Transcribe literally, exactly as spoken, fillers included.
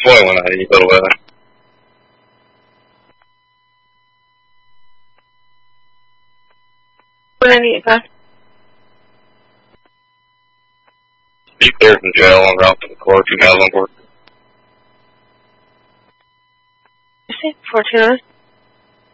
twenty-one ninety, you go to weather. ninety-eight, five. Be cleared from jail on route to the court, two miles on board. four two nine.